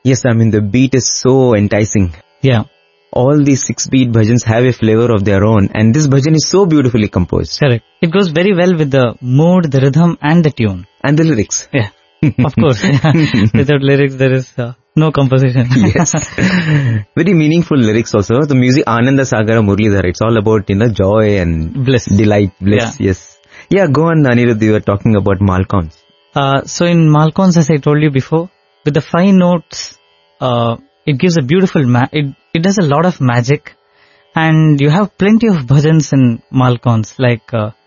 Yes, I mean the beat is so enticing. Yeah. All these 6-beat bhajans have a flavor of their own, and this bhajan is so beautifully composed. Correct. It goes very well with the mood, the rhythm and the tune. And the lyrics. Yeah. Of course. Without lyrics there is no composition. Yes. Very meaningful lyrics also. The music Ananda Sagara Muralidhar. It's all about, joy and Bliss. Delight, bliss. Yeah. Yes. Yeah, go on, Anirudh. You were talking about Malcons. So in Malcons, as I told you before, with the 5 notes, it gives a beautiful, it does a lot of magic, and you have plenty of bhajans in Malcons, like